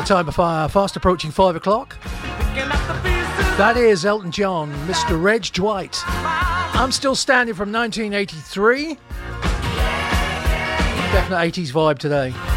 time, fast approaching 5 o'clock. That is Elton John, Mr. Reg Dwight. I'm Still Standing from 1983. Definite 80s vibe today.